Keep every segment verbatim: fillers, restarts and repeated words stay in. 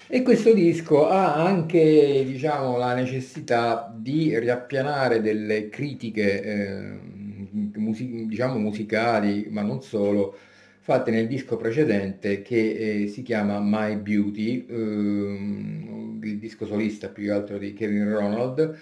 E questo disco ha anche, diciamo, la necessità di riappianare delle critiche, eh, musi- diciamo musicali, ma non solo, fatte nel disco precedente che eh, si chiama My Beauty, ehm, il disco solista più che altro di Kevin Ronald.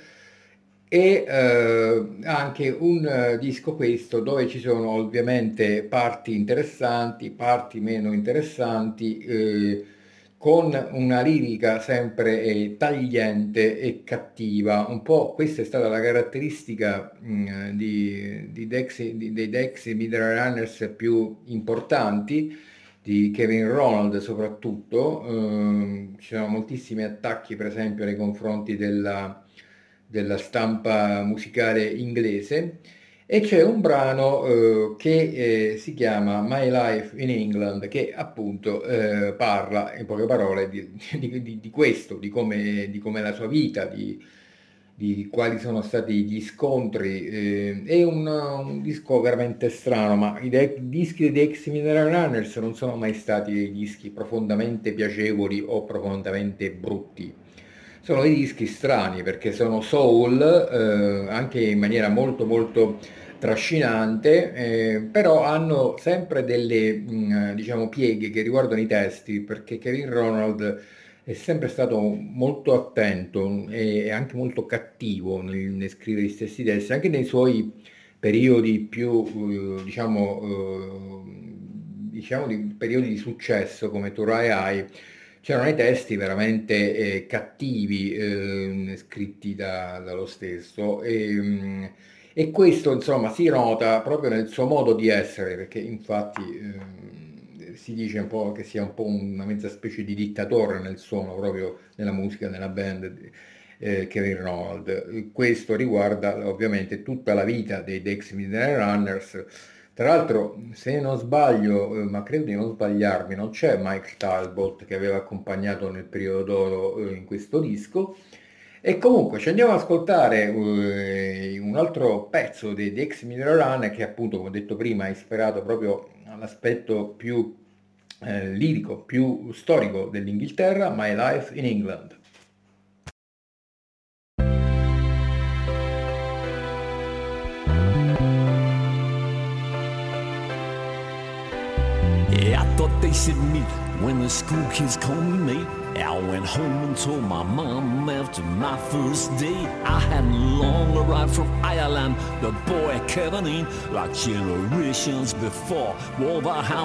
E eh, anche un eh, disco questo dove ci sono ovviamente parti interessanti, parti meno interessanti, eh, con una lirica sempre eh, tagliente e cattiva. Un po' questa è stata la caratteristica mh, di, di Dexy- di- dei Dexy Midnight Runners più importanti, di Kevin Ronald soprattutto. Ehm, ci sono moltissimi attacchi, per esempio, nei confronti della della stampa musicale inglese, e c'è un brano eh, che eh, si chiama My Life in England, che appunto eh, parla in poche parole di, di- di- di questo, di come, di come la sua vita, di, di quali sono stati gli scontri. Eh, è un, un disco veramente strano, ma i, de- i dischi dei Ex Mineral Runners non sono mai stati dei dischi profondamente piacevoli o profondamente brutti. Sono dei dischi strani perché sono soul, eh, anche in maniera molto molto trascinante, eh, però hanno sempre delle, mh, diciamo, pieghe che riguardano i testi, perché Kevin Ronald è sempre stato molto attento e anche molto cattivo nel, nel scrivere gli stessi testi, anche nei suoi periodi più, eh, diciamo, eh, diciamo di periodi di successo come To Rai Eye. C'erano i testi veramente eh, cattivi, eh, scritti da- dallo stesso, e, mh, e questo insomma si nota proprio nel suo modo di essere, perché infatti ehm, si dice un po' che sia un po' una mezza specie di dittatore nel suono, proprio nella musica, nella band, eh, Kevin Ronald. Questo riguarda ovviamente tutta la vita dei Dex Midnight Runners. Tra l'altro, se non sbaglio, eh, ma credo di non sbagliarmi, non c'è Mike Talbot che aveva accompagnato nel periodo d'oro eh, in questo disco. E comunque ci andiamo ad ascoltare eh, un altro pezzo dei The Ex Mineral Run che appunto, come ho detto prima, è ispirato proprio all'aspetto più eh, lirico, più storico dell'Inghilterra, My Life in England. Yeah, I thought they said meet when the school kids called me mate. I went home and told my mom after my first day I hadn't long arrived from Ireland. The boy Kevin ain't like generations before. Wolverhampton.